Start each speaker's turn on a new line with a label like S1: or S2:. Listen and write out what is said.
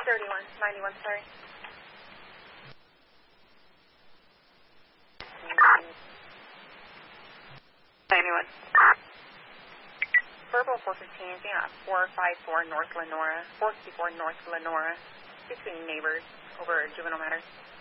S1: 3191, sorry. Verbal 415, yeah, 454 North Lenora, 454 North Lenora, between neighbors over juvenile matters.